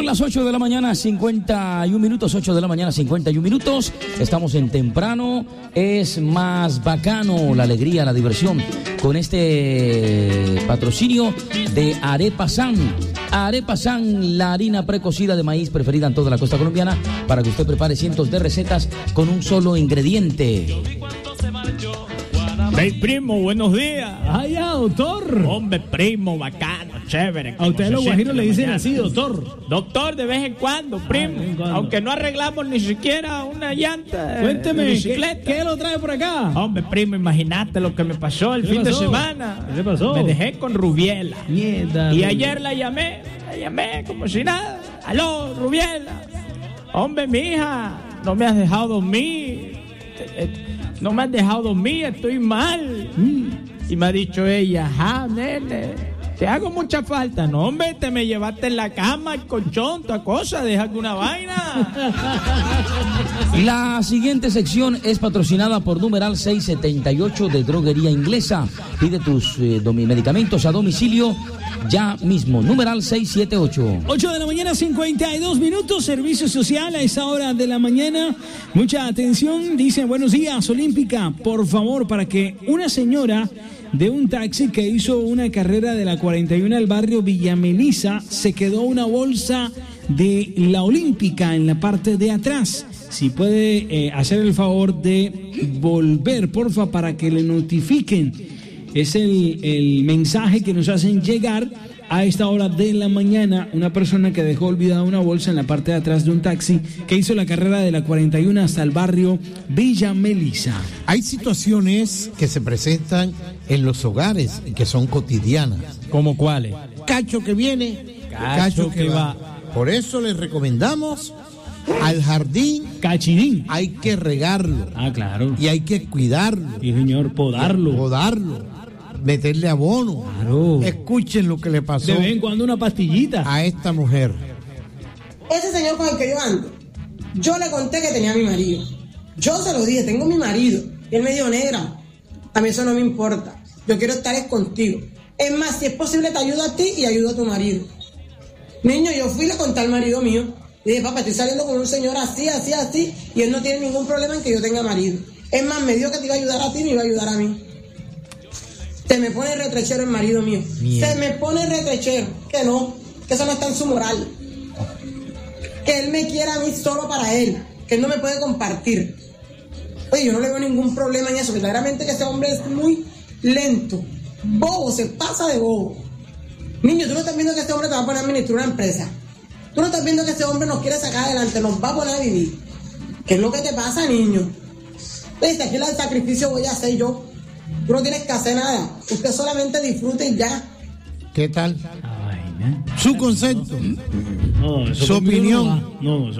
las 8 de la mañana, 51 minutos, 8 de la mañana, 51 minutos. Estamos en temprano. Es más bacano la alegría, la diversión con este patrocinio de Arepa San. Arepa San, la harina precocida de maíz preferida en toda la costa colombiana, para que usted prepare cientos de recetas con un solo ingrediente. Hey, primo, buenos días. Ya, doctor. Hombre, primo, bacano, chévere. A ustedes los guajiros le dicen así, doctor. Doctor, de vez en cuando, primo. Aunque no arreglamos ni siquiera una llanta. Cuénteme, de bicicleta. ¿qué lo trae por acá? Hombre, primo, imagínate lo que me pasó el fin de semana. ¿Qué pasó? Me dejé con Rubiela. Mierda. Y ayer la llamé como si nada. Aló, Rubiela. Hombre, mija, no me has dejado dormir. No me has dejado dormir, estoy mal. Y me ha dicho ella, ajá, nene, te hago mucha falta. No, hombre, te me llevaste en la cama, el colchón, toda cosa, deja alguna vaina. La siguiente sección es patrocinada por numeral 678 de Droguería Inglesa. Pide tus medicamentos a domicilio ya mismo. Numeral 678. 8 de la mañana, 52 minutos. Servicio social a esa hora de la mañana. Mucha atención. Dicen, buenos días, Olímpica. Por favor, para que una señora de un taxi que hizo una carrera de la 41 al barrio Villa Melisa, se quedó una bolsa de la Olímpica en la parte de atrás. Si puede hacer el favor de volver, porfa, para que le notifiquen. Es el mensaje que nos hacen llegar a esta hora de la mañana. Una persona que dejó olvidada una bolsa en la parte de atrás de un taxi que hizo la carrera de la 41 hasta el barrio Villa Melisa. Hay situaciones que se presentan en los hogares y que son cotidianas. ¿Cómo cuáles? Cacho que viene, cacho que va. Por eso les recomendamos al jardín. Cachirín. Hay que regarlo. Ah, claro. Y hay que cuidarlo. Sí, señor, podarlo. Meterle abono. Claro. Escuchen lo que le pasó De vez en cuando una pastillita a esta mujer. Ese señor con el que yo ando, yo le conté que tenía a mi marido. Yo se lo dije, tengo mi marido. Y él me dijo, negra, a mí eso no me importa. Yo quiero estar contigo. Es más, si es posible, te ayudo a ti y ayudo a tu marido. Niño, yo fui y le conté al marido mío. Le dije, papá, estoy saliendo con un señor así, y él no tiene ningún problema en que yo tenga marido. Es más, me dijo que te iba a ayudar a ti y me iba a ayudar a mí. Se me pone retrechero el marido mío. Se me pone retrechero. Que no, que eso no está en su moral. Que él me quiera a mí solo para él. Que él no me puede compartir. Oye, yo no le veo ningún problema en eso. Verdaderamente que ese hombre es muy lento. Bobo, se pasa de bobo. Niño, tú no estás viendo que este hombre te va a poner a administrar una empresa. Tú no estás viendo que ese hombre nos quiere sacar adelante, nos va a poner a vivir. ¿Qué es lo que te pasa, niño? Dice, aquí el sacrificio voy a hacer yo. Tú no tienes que hacer nada. Usted solamente disfrute y ya. ¿Qué tal? Su concepto, su opinión. No,